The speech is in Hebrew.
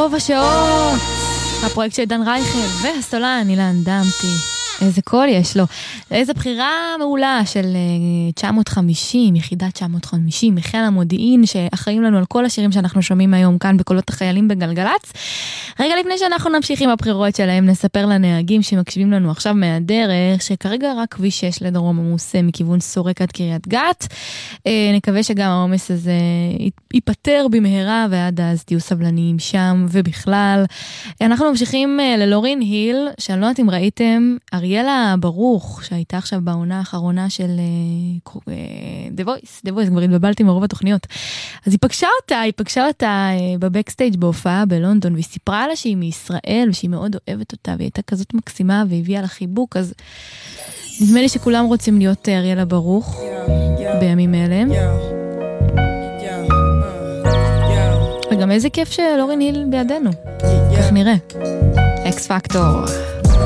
רוב השעות, הפרויקט של דן רייכל והסולן אילן דמתי. איזה קול יש לו. איזה בחירה מעולה של 950, יחידה 950, מחיל המודיעין, שאחראים לנו על כל השירים שאנחנו שומעים היום כאן בקולות החיילים בגלגלץ. רגע לפני שאנחנו נמשיך עם הבחירות שלהם, נספר לנהגים שמקשיבים לנו עכשיו מהדרך, שכרגע רק כביש 6 לדרום עמוס מכיוון סורק עד קריית גת. נקווה שגם העומס הזה ייפטר במהרה, ועד אז תהיו סבלניים שם ובכלל. אנחנו ממשיכים ללורין היל, שאני לא יודעת אם ראיתם, אריאלה ברוך, שהייתה עכשיו בעונה האחרונה של The Voice, כבר התבלבלתי מרוב התוכניות. אז היא פגשה אותה בבקסטייג' בהופעה בלונדון, והיא סיפרה לה שהיא מישראל, ושהיא מאוד אוהבת אותה, והיא הייתה כזאת מקסימה, והביאה לה חיבוק, אז נדמה לי שכולם רוצים להיות אריאלה ברוך בימים אלה. וגם איזה כיף שלורין היל בידינו. כך נראה. אקס פקטור.